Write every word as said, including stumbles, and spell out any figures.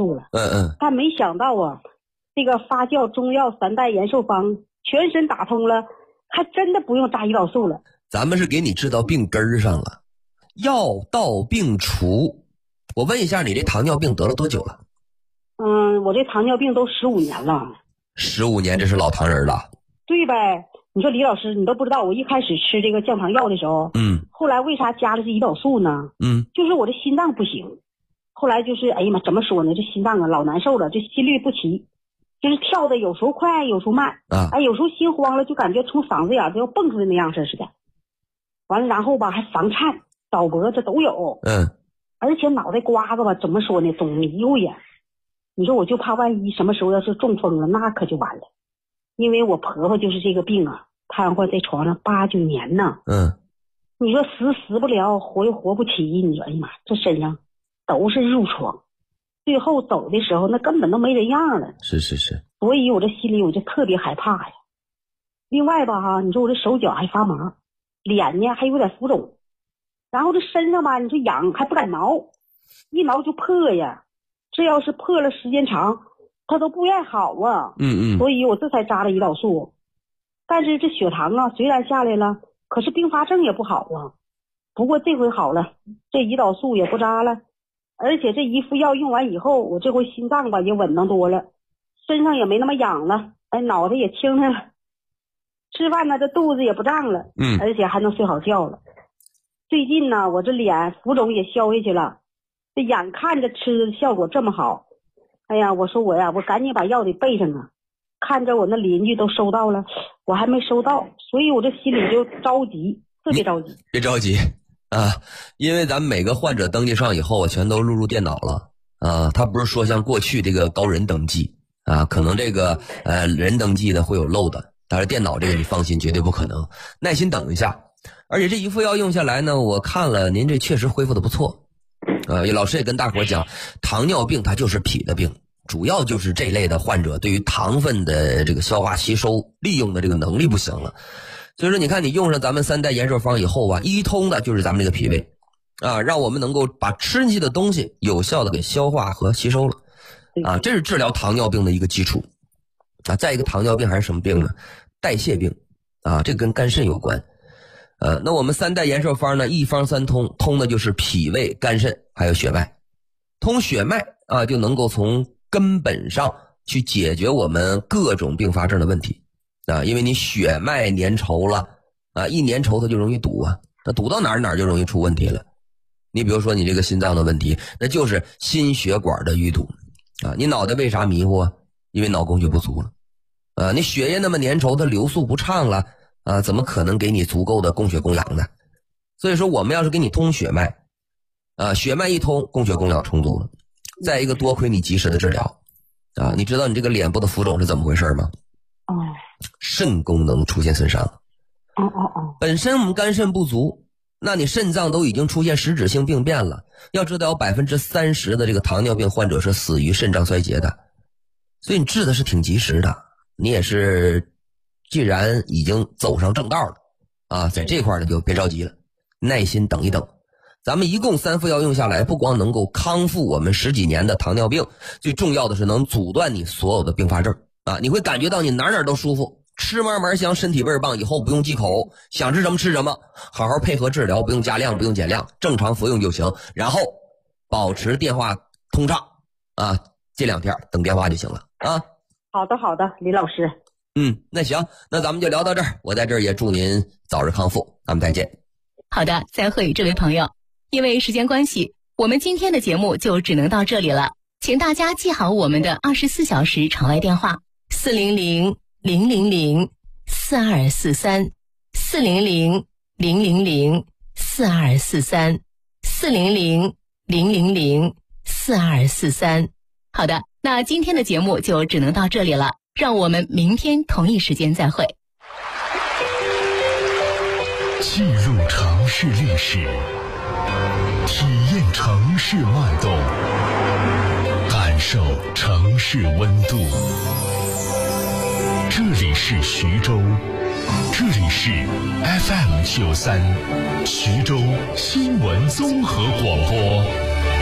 素了。 嗯嗯。 但没想到啊，这个发酵中药三代延寿方全身打通了，还真的不用扎胰岛素了。 咱们是给你治到病根儿上了，药到病除。我问一下，你这糖尿病得了多久了？ 嗯，我这糖尿病都十五年了。 十五年，这是老糖人了。 对呗，你说李老师，你都不知道，我一开始吃这个降糖药的时候， 嗯， 后来为啥加了这胰岛素呢？ 嗯， 就是我这心脏不行，后来就是哎呀妈，怎么说呢？这心脏啊老难受了，这心律不齐，就是跳的有时候快，有时候慢啊， 哎，有时候心慌了，就感觉从嗓子眼都要蹦出来那样式似的。完了，然后吧还房颤、倒脖子都有， 嗯， 而且脑袋瓜子吧，怎么说呢，总迷糊呀。你说我就怕万一什么时候要是中风了，那可就完了。因为我婆婆就是这个病啊，瘫痪在床上八九年呢。 嗯， 你说死死不了，活又活不起，你说哎呀妈，这身上都是褥疮，最后走的时候那根本都没人样了。 是是是。 所以我这心里我就特别害怕呀。另外吧哈，你说我这手脚还发麻，脸呢还有点浮肿，然后这身上吧，你说痒还不敢挠，一挠就破呀。这要是破了时间长，它都不愿好啊。 嗯嗯。 所以我这才扎了胰岛素。但是这血糖啊虽然下来了，可是并发症也不好啊。不过这回好了，这胰岛素也不扎了，而且这一副药用完以后，我这回心脏吧也稳当多了，身上也没那么痒了，哎，脑袋也轻上了，吃饭呢这肚子也不胀了， 嗯， 而且还能睡好觉了。最近呢，我这脸浮肿也消下去了，这眼看着吃的效果这么好，哎呀，我说我呀，我赶紧把药得备上啊。看着我那邻居都收到了，我还没收到，所以我这心里就着急，特别着急。 别着急啊，因为咱们每个患者登记上以后啊，全都录入电脑了啊。他不是说像过去这个高人登记啊，可能这个呃人登记的会有漏的，但是电脑这个你放心，绝对不可能。耐心等一下。而且这一副药用下来呢，我看了您这确实恢复的不错。呃，老师也跟大伙讲，糖尿病它就是脾的病。主要就是这类的患者对于糖分的这个消化吸收利用的这个能力不行了，所以说你看你用上咱们三代延寿方以后啊，一通的就是咱们这个脾胃啊，让我们能够把吃进去的东西有效的给消化和吸收了啊，这是治疗糖尿病的一个基础啊。再一个，糖尿病还是什么病呢？代谢病啊，这跟肝肾有关。呃，那我们三代延寿方呢，一方三通，通的就是脾胃、肝肾还有血脉。通血脉啊，就能够从根本上去解决我们各种并发症的问题啊，因为你血脉粘稠了啊，一粘稠它就容易堵啊，那堵到哪儿哪儿就容易出问题了。你比如说你这个心脏的问题，那就是心血管的淤堵啊。你脑袋为啥迷糊啊？因为脑供血不足了啊。你血液那么粘稠，它流速不畅了啊，怎么可能给你足够的供血供氧呢？所以说我们要是给你通血脉啊，血脉一通，供血供氧充足了。再一个，多亏你及时的治疗啊！你知道你这个脸部的浮肿是怎么回事吗？ 哦， 肾功能出现损伤。 哦哦哦， 本身我们肝肾不足，那你肾脏都已经出现实质性病变了。要知道有百分之三十的这个糖尿病患者是死于肾脏衰竭的，所以你治的是挺及时的。你也是，既然已经走上正道了啊，在这块儿呢就别着急了，耐心等一等。咱们一共三副药用下来，不光能够康复我们十几年的糖尿病，最重要的是能阻断你所有的并发症啊！你会感觉到你哪哪都舒服，吃嘛嘛香，身体倍儿棒，以后不用忌口，想吃什么吃什么，好好配合治疗，不用加量，不用减量，正常服用就行。然后保持电话通畅啊，这两天等电话就行了啊。 好的好的，李老师。 嗯，那行，那咱们就聊到这儿。我在这儿也祝您早日康复，咱们再见。 好的，再会，这位朋友。因为时间关系，我们今天的节目就只能到这里了。请大家记好我们的二十四小时场外电话：四零零零零零四二四三，四零零零零零四二四三，四零零零零零四二四三。好的，那今天的节目就只能到这里了，让我们明天同一时间再会。 记录城市历史，体验城市脉动，感受城市温度。这里是徐州，这里是 F M 九三，徐州新闻综合广播。